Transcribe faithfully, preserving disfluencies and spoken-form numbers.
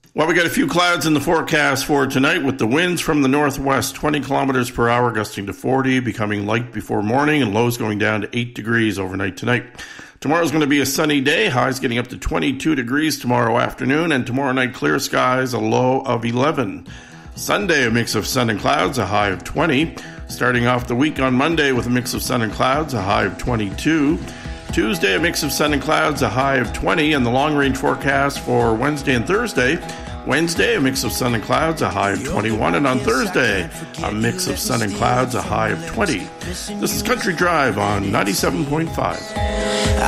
Well, we got a few clouds in the forecast for tonight with the winds from the northwest, twenty kilometers per hour, gusting to forty, becoming light before morning, and lows going down to eight degrees overnight tonight. Tomorrow's going to be a sunny day, highs getting up to twenty-two degrees tomorrow afternoon, and tomorrow night clear skies, a low of eleven. Sunday, a mix of sun and clouds, a high of twenty. Starting off the week on Monday with a mix of sun and clouds, a high of twenty-two. Tuesday, a mix of sun and clouds, a high of twenty, and the long-range forecast for Wednesday and Thursday. Wednesday, a mix of sun and clouds, a high of twenty-one, and on Thursday, a mix of sun and clouds, a high of twenty. This is Country Drive on ninety-seven point five.